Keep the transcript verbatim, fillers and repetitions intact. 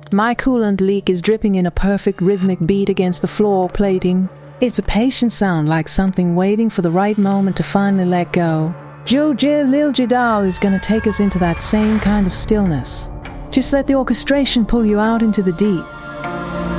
My coolant leak is dripping in a perfect rhythmic beat against the floor plating. It's a patient sound like something waiting for the right moment to finally let go. Joe J. Lil Jadal is gonna take us into that same kind of stillness. Just let the orchestration pull you out into the deep.